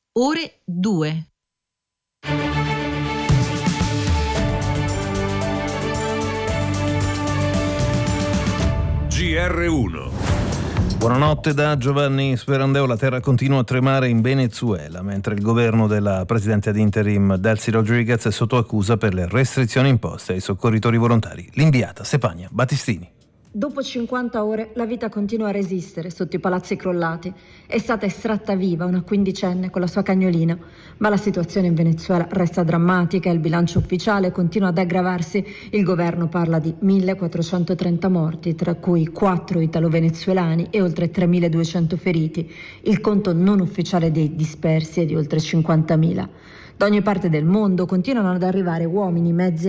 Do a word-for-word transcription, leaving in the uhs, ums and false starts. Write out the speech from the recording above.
ore due. G R uno. Buonanotte da Giovanni Sperandeo. La terra continua a tremare in Venezuela, mentre il governo della presidente ad interim Delcy Rodriguez è sotto accusa per le restrizioni imposte ai soccorritori volontari. L'inviata Stefania Battistini. Dopo cinquanta ore la vita continua a resistere sotto i palazzi crollati. È stata estratta viva una quindicenne con la sua cagnolina, ma la situazione in Venezuela resta drammatica e il bilancio ufficiale continua ad aggravarsi. Il governo parla di millequattrocentotrenta morti, tra cui quattro italo-venezuelani e oltre tremiladuecento feriti. Il conto non ufficiale dei dispersi è di oltre cinquantamila. Da ogni parte del mondo continuano ad arrivare uomini, mezzi